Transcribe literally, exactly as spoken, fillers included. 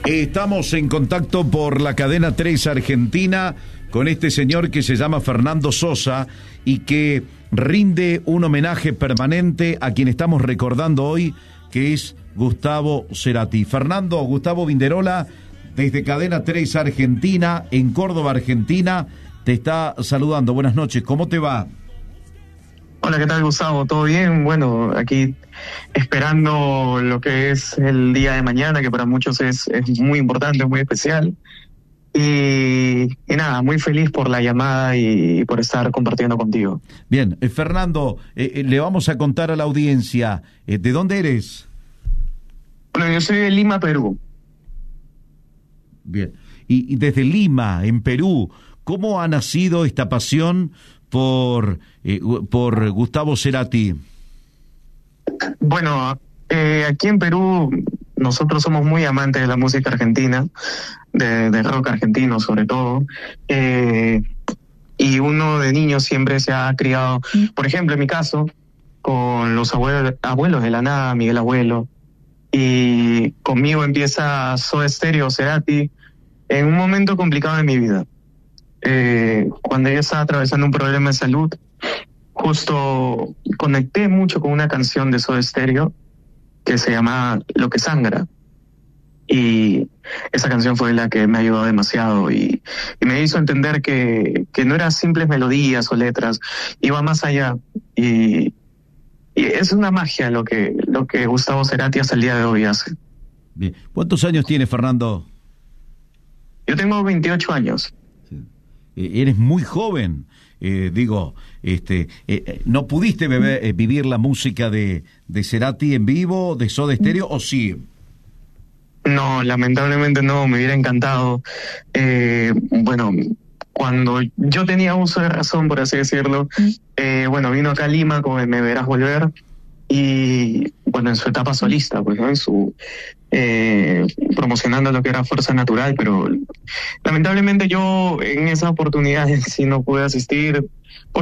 Estamos en contacto por la cadena tres Argentina con este señor que se llama Fernando Sosa y que rinde un homenaje permanente a quien estamos recordando hoy, que es Gustavo Cerati. Fernando, Gustavo Vinderola, desde cadena tres Argentina, en Córdoba, Argentina, te está saludando. Buenas noches, ¿cómo te va? Hola, ¿qué tal, Gustavo? ¿Todo bien? Bueno, aquí esperando lo que es el día de mañana, que para muchos es, es muy importante, muy especial. Y, y nada, muy feliz por la llamada y, y por estar compartiendo contigo. Bien, eh, Fernando, eh, eh, le vamos a contar a la audiencia, eh, ¿de dónde eres? Bueno, yo soy de Lima, Perú. Bien, y, y desde Lima, en Perú, ¿cómo ha nacido esta pasión por, eh, por Gustavo Cerati? Bueno, eh, aquí en Perú nosotros somos muy amantes de la música argentina, de, de rock argentino sobre todo, eh, y uno de niño siempre se ha criado, por ejemplo, en mi caso, con los abuelos, abuelos de la nada, Miguel Abuelo, y conmigo empieza Soda Stereo, Cerati, en un momento complicado de mi vida. Eh, cuando yo estaba atravesando un problema de salud, justo conecté mucho con una canción de Soda Stereo que se llama Lo que sangra, y esa canción fue la que me ayudó demasiado y, y me hizo entender que, que no eran simples melodías o letras, iba más allá, y, y es una magia lo que, lo que Gustavo Cerati hasta el día de hoy hace. Bien. ¿Cuántos años tienes, Fernando? Yo tengo veintiocho años. Eres muy joven, eh, digo, este, eh, ¿no pudiste beber, eh, vivir la música de, de Cerati en vivo, de Soda Stereo, o sí? No, lamentablemente no, me hubiera encantado. Eh, bueno, cuando yo tenía uso de razón, por así decirlo, eh, bueno, vino acá a Lima con el Me Verás Volver, y bueno, en su etapa solista, pues, ¿no? En su eh, promocionando lo que era Fuerza Natural, pero lamentablemente yo en esa oportunidad sí no pude asistir.